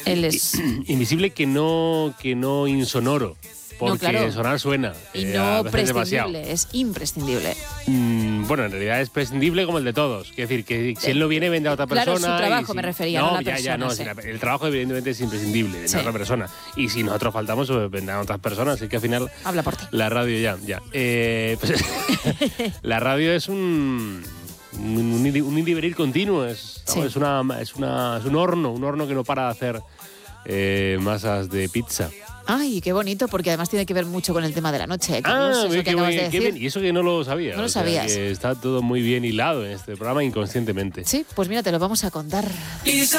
Él es... Invisible que no insonoro. Porque No, claro. sonar suena. Y a no veces prescindible, demasiado. es imprescindible. Bueno, en realidad es prescindible como el de todos. Quiero decir, que si él no viene, vende a otra persona. Claro, su trabajo me refería, no la persona, sí. El trabajo evidentemente es imprescindible, vende a otra persona. Y si nosotros faltamos, pues vendrán a otras personas. Así que al final... Habla por ti. La radio ya. Pues, la radio es un ir y venir continuo. Es un horno que no para de hacer masas de pizza. Ay, qué bonito, porque además tiene que ver mucho con el tema de la noche, Carlos, eso que acabas de decir. Bien. Y eso que no lo sabía. No lo sabías. Que está todo muy bien hilado en este programa inconscientemente. Sí, pues mira, te lo vamos a contar.